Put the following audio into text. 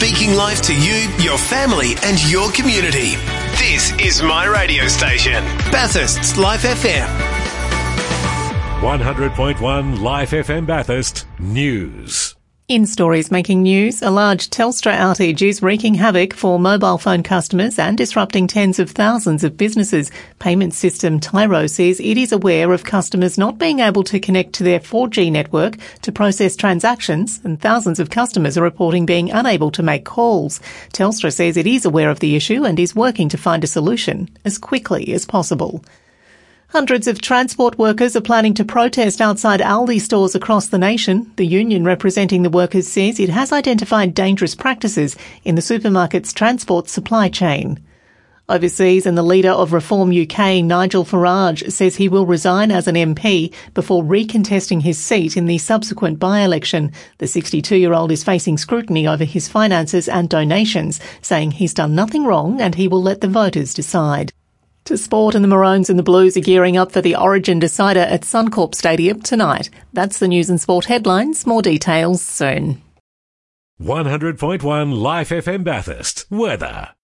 speaking life to you, your family and your community. This is my radio station, Bathurst's Life FM. 100.1 Life FM Bathurst News. In stories making news, a large Telstra outage is wreaking havoc for mobile phone customers and disrupting tens of thousands of businesses. Payment system Tyro says it is aware of customers not being able to connect to their 4G network to process transactions, and thousands of customers are reporting being unable to make calls. Telstra says it is aware of the issue and is working to find a solution as quickly as possible. Hundreds of transport workers are planning to protest outside Aldi stores across the nation. The union representing the workers says it has identified dangerous practices in the supermarket's transport supply chain. Overseas, and the leader of Reform UK, Nigel Farage, says he will resign as an MP before recontesting his seat in the subsequent by-election. The 62-year-old is facing scrutiny over his finances and donations, saying he's done nothing wrong and he will let the voters decide. To sport, and the Maroons and the Blues are gearing up for the Origin decider at Suncorp Stadium tonight. That's the news and sport headlines. More details soon. 100.1 Life FM Bathurst. Weather.